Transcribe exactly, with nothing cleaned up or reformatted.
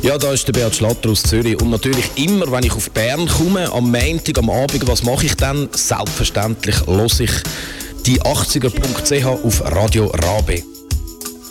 Ja, da ist der Beat Schlatter aus Zürich. Und natürlich immer, wenn ich auf Bern komme, am Montag, am Abend, was mache ich dann? Selbstverständlich höre ich die achtziger punkt c h auf Radio Rabe.